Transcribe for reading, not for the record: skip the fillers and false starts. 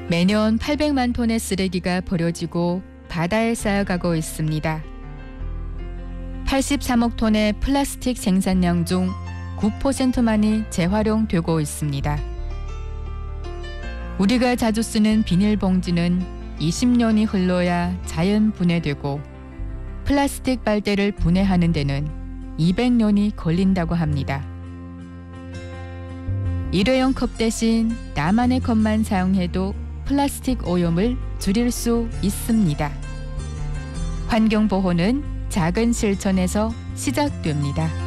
매년 800만 톤의 쓰레기가 버려지고 바다에 쌓여가고 있습니다. 83억 톤의 플라스틱 생산량 중 9%만이 재활용되고 있습니다. 우리가 자주 쓰는 비닐봉지는 20년이 흘러야 자연 분해되고 플라스틱 빨대를 분해하는 데는 200년이 걸린다고 합니다. 일회용 컵 대신 나만의 컵만 사용해도 플라스틱 오염을 줄일 수 있습니다. 환경보호는 작은 실천에서 시작됩니다.